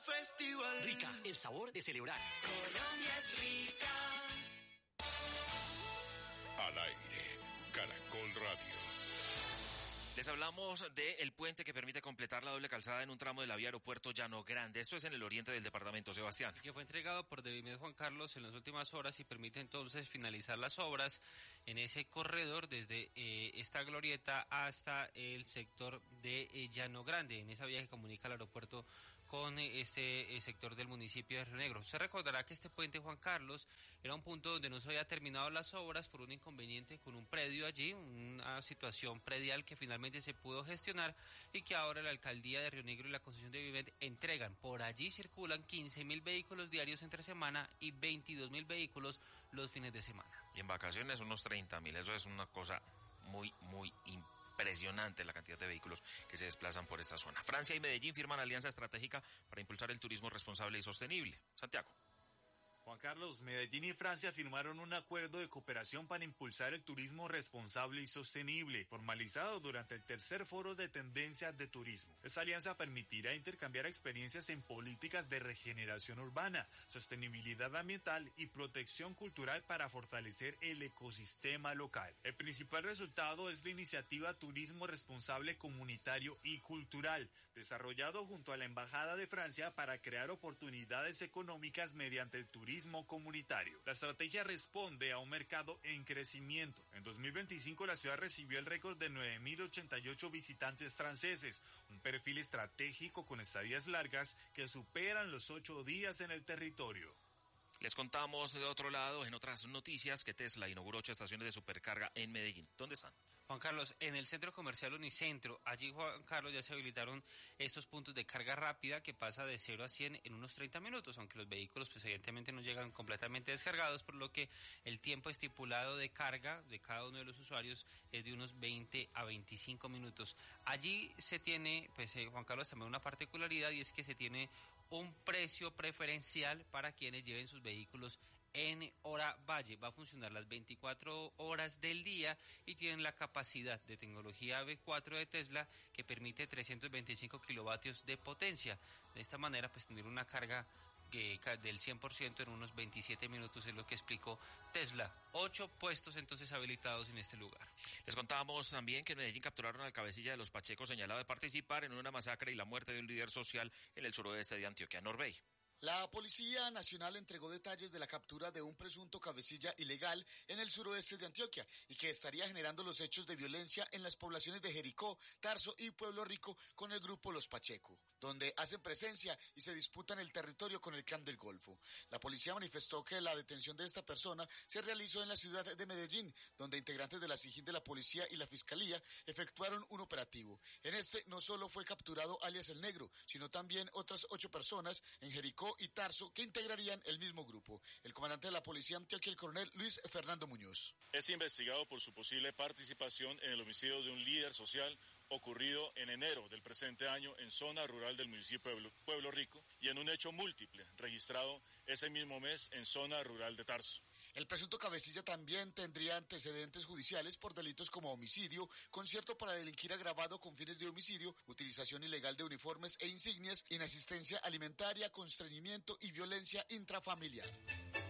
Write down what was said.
festival. Rica, el sabor de celebrar. Colombia es rica. Al aire, Caracol Radio. Les hablamos del puente que permite completar la doble calzada en un tramo de la vía Aeropuerto Llano Grande. Esto es en el oriente del departamento, Sebastián. Que fue entregado por Devimed Juan Carlos en las últimas horas y permite entonces finalizar las obras en ese corredor desde esta glorieta hasta el sector de Llano Grande, en esa vía que comunica el aeropuerto con este sector del municipio de Río Negro. Se recordará que este puente Juan Carlos era un punto donde no se había terminado las obras por un inconveniente con un predio allí, una situación predial que finalmente se pudo gestionar y que ahora la alcaldía de Río Negro y la concesión de Vivienda entregan. Por allí circulan 15.000 vehículos diarios entre semana y 22.000 vehículos los fines de semana. Y en vacaciones unos 30.000, eso es una cosa muy impresionante la cantidad de vehículos que se desplazan por esta zona. Francia y Medellín firman alianza estratégica para impulsar el turismo responsable y sostenible. Santiago. Juan Carlos, Medellín y Francia firmaron un acuerdo de cooperación para impulsar el turismo responsable y sostenible, formalizado durante el tercer foro de tendencias de turismo. Esta alianza permitirá intercambiar experiencias en políticas de regeneración urbana, sostenibilidad ambiental y protección cultural para fortalecer el ecosistema local. El principal resultado es la iniciativa Turismo Responsable Comunitario y Cultural, desarrollado junto a la Embajada de Francia para crear oportunidades económicas mediante el turismo comunitario. La estrategia responde a un mercado en crecimiento. En 2025 la ciudad recibió el récord de 9.088 visitantes franceses, un perfil estratégico con estadías largas que superan los 8 días en el territorio. Les contamos de otro lado, en otras noticias, que Tesla inauguró 8 estaciones de supercarga en Medellín. ¿Dónde están? Juan Carlos, en el centro comercial Unicentro, allí, Juan Carlos, ya se habilitaron estos puntos de carga rápida que pasa de 0 a 100 en unos 30 minutos, aunque los vehículos pues evidentemente no llegan completamente descargados, por lo que el tiempo estipulado de carga de cada uno de los usuarios es de unos 20 a 25 minutos. Allí se tiene, pues Juan Carlos, también una particularidad, y es que se tiene un precio preferencial para quienes lleven sus vehículos en hora valle. Va a funcionar las 24 horas del día y tienen la capacidad de tecnología V4 de Tesla que permite 325 kilovatios de potencia. De esta manera pues tener una carga del 100% en unos 27 minutos es lo que explicó Tesla. 8 puestos entonces habilitados en este lugar. Les contábamos también que en Medellín capturaron al cabecilla de los Pachecos señalado de participar en una masacre y la muerte de un líder social en el suroeste de Antioquia, Norbey. La Policía Nacional entregó detalles de la captura de un presunto cabecilla ilegal en el suroeste de Antioquia y que estaría generando los hechos de violencia en las poblaciones de Jericó, Tarso y Pueblo Rico con el grupo Los Pacheco, donde hacen presencia y se disputan el territorio con el Clan del Golfo. La policía manifestó que la detención de esta persona se realizó en la ciudad de Medellín, donde integrantes de la SIJIN de la policía y la fiscalía efectuaron un operativo. En este no solo fue capturado alias El Negro, sino también otras 8 personas en Jericó y Tarso que integrarían el mismo grupo. El comandante de la policía Antioquia, el coronel Luis Fernando Muñoz. Es investigado por su posible participación en el homicidio de un líder social ocurrido en enero del presente año en zona rural del municipio de Pueblo Rico y en un hecho múltiple registrado ese mismo mes en zona rural de Tarso. El presunto cabecilla también tendría antecedentes judiciales por delitos como homicidio, concierto para delinquir agravado con fines de homicidio, utilización ilegal de uniformes e insignias, inasistencia alimentaria, constreñimiento y violencia intrafamiliar.